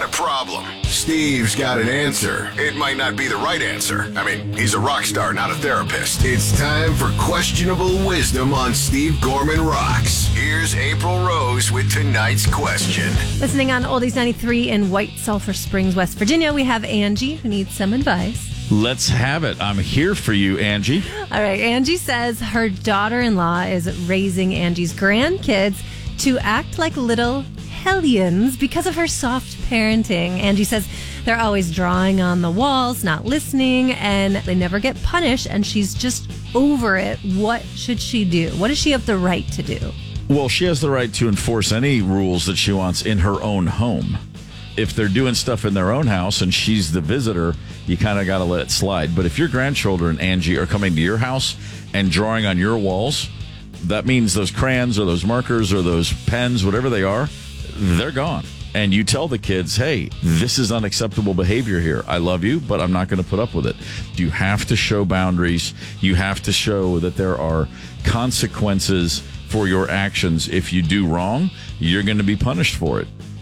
a problem. Steve's got an answer. It might not be the right answer. I mean, he's a rock star, not a therapist. It's time for Questionable Wisdom on Steve Gorman Rocks. Here's April Rose with tonight's question. Listening on Oldies 93 in White Sulphur Springs, West Virginia, we have Angie who needs some advice. Let's have it. I'm here for you, Angie. All right. Angie says her daughter-in-law is raising Angie's grandkids to act like little hellions because of her soft parenting. Angie says they're always drawing on the walls, not listening, and they never get punished, and she's just over it. What should she do? What does she have the right to do? Well, she has the right to enforce any rules that she wants in her own home. If they're doing stuff in their own house and she's the visitor, you kind of got to let it slide. But if your grandchildren, Angie, are coming to your house and drawing on your walls, that means those crayons or those markers or those pens, whatever they are, they're gone. And you tell the kids, hey, this is unacceptable behavior here. I love you, but I'm not going to put up with it. You have to show boundaries. You have to show that there are consequences for your actions. If you do wrong, you're going to be punished for it.